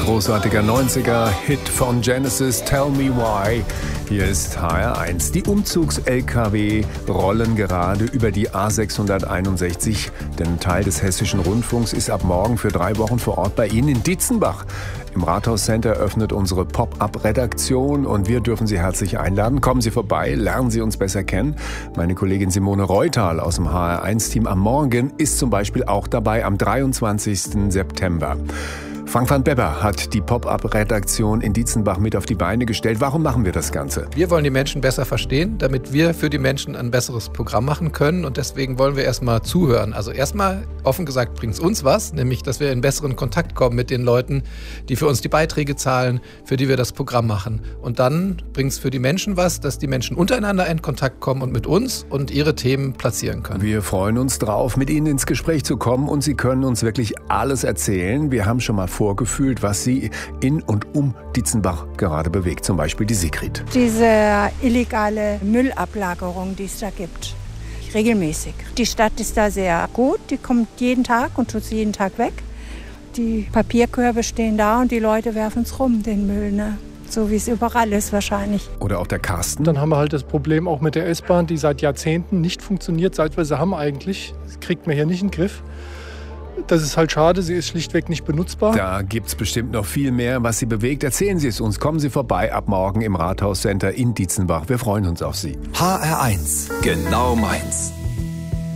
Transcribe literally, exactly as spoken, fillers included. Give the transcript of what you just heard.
großartiger neunziger-Hit von Genesis, Tell Me Why. Hier ist H R eins. Die Umzugs-L K W rollen gerade über die A sechshunderteinundsechzig. Denn ein Teil des Hessischen Rundfunks ist ab morgen für drei Wochen vor Ort bei Ihnen in Dietzenbach. Im Rathaus-Center öffnet unsere Pop-up-Redaktion und wir dürfen Sie herzlich einladen. Kommen Sie vorbei, lernen Sie uns besser kennen. Meine Kollegin Simone Reutal aus dem H R eins Team am Morgen ist zum Beispiel auch dabei am dreiundzwanzigsten September. Frank van Bebber hat die Pop-up-Redaktion in Dietzenbach mit auf die Beine gestellt. Warum machen wir das Ganze? Wir wollen die Menschen besser verstehen, damit wir für die Menschen ein besseres Programm machen können. Und deswegen wollen wir erstmal zuhören. Also erstmal, offen gesagt, bringt es uns was, nämlich, dass wir in besseren Kontakt kommen mit den Leuten, die für uns die Beiträge zahlen, für die wir das Programm machen. Und dann bringt es für die Menschen was, dass die Menschen untereinander in Kontakt kommen und mit uns und ihre Themen platzieren können. Wir freuen uns drauf, mit Ihnen ins Gespräch zu kommen und Sie können uns wirklich alles erzählen. Wir haben schon mal vorgefühlt, was Sie in und um Dietzenbach gerade bewegt. Zum Beispiel die Sigrid. Diese illegale Müllablagerung, die es da gibt. Regelmäßig. Die Stadt ist da sehr gut. Die kommt jeden Tag und tut sie jeden Tag weg. Die Papierkörbe stehen da und die Leute werfen es rum, den Müll, ne? So wie es überall ist wahrscheinlich. Oder auch der Carsten. Dann haben wir halt das Problem auch mit der S-Bahn, die seit Jahrzehnten nicht funktioniert, seit wir sie haben eigentlich. Das kriegt man hier nicht in den Griff. Das ist halt schade, sie ist schlichtweg nicht benutzbar. Da gibt's bestimmt noch viel mehr, was Sie bewegt. Erzählen Sie es uns. Kommen Sie vorbei ab morgen im Rathaus-Center in Dietzenbach. Wir freuen uns auf Sie. H R eins, genau meins.